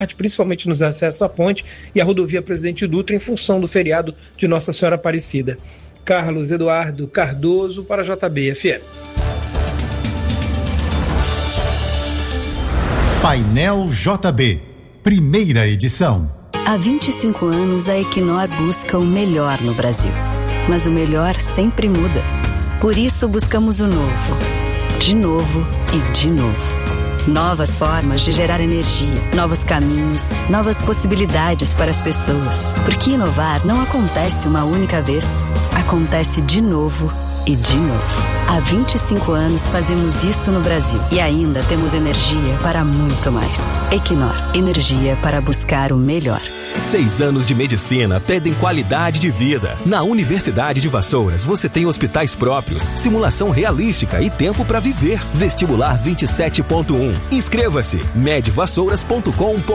principalmente nos acessos à ponte e à rodovia Presidente Dutra, em função do feriado de Nossa Senhora Aparecida. Carlos Eduardo Cardoso para a JB-FM. Painel JB, primeira edição. Há 25 anos a Equinor busca o melhor no Brasil. Mas o melhor sempre muda. Por isso buscamos o novo. De novo e de novo. Novas formas de gerar energia, novos caminhos, novas possibilidades para as pessoas. Porque inovar não acontece uma única vez. Acontece de novo e de novo. Há 25 anos fazemos isso no Brasil e ainda temos energia para muito mais. Equinor, energia para buscar o melhor. 6 anos de medicina pedem qualidade de vida. Na Universidade de Vassouras você tem hospitais próprios, simulação realística e tempo para viver. Vestibular 27.1. Inscreva-se medvassouras.com.br.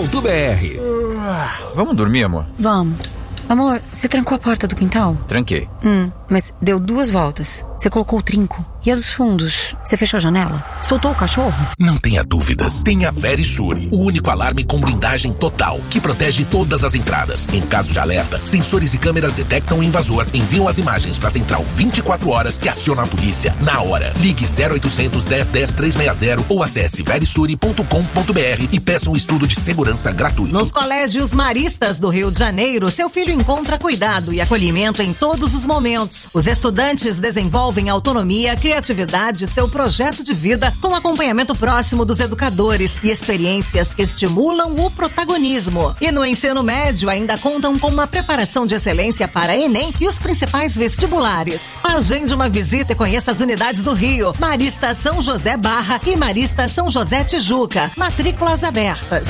Vamos dormir, amor? Vamos. Amor, você trancou a porta do quintal? Tranquei. Mas deu 2 voltas. Você colocou o trinco. E a dos fundos? Você fechou a janela? Soltou o cachorro? Não tenha dúvidas. Tem a Verisure, o único alarme com blindagem total, que protege todas as entradas. Em caso de alerta, sensores e câmeras detectam o invasor, enviam as imagens para a central 24 horas que aciona a polícia na hora. Ligue 0800 10 10 360 ou acesse verisure.com.br e peça um estudo de segurança gratuito. Nos colégios maristas do Rio de Janeiro, seu filho encontra cuidado e acolhimento em todos os momentos. Os estudantes desenvolvem autonomia, criatividade e seu projeto de vida com acompanhamento próximo dos educadores e experiências que estimulam o protagonismo. E no ensino médio ainda contam com uma preparação de excelência para Enem e os principais vestibulares. Agende uma visita e conheça as unidades do Rio, Marista São José Barra e Marista São José Tijuca. Matrículas abertas.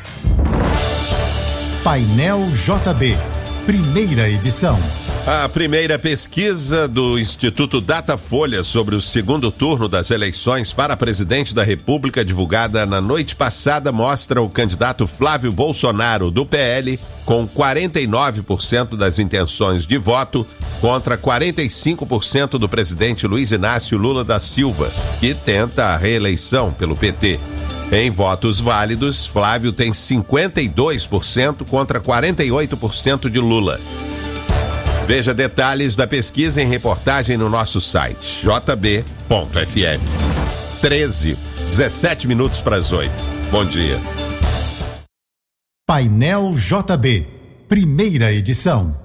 Painel JB, primeira edição. A primeira pesquisa do Instituto Datafolha sobre o segundo turno das eleições para presidente da República, divulgada na noite passada, mostra o candidato Flávio Bolsonaro, do PL, com 49% das intenções de voto, contra 45% do presidente Luiz Inácio Lula da Silva, que tenta a reeleição pelo PT. Em votos válidos, Flávio tem 52% contra 48% de Lula. Veja detalhes da pesquisa em reportagem no nosso site jb.fm. 17 minutos para as 8. Bom dia. Painel JB, primeira edição.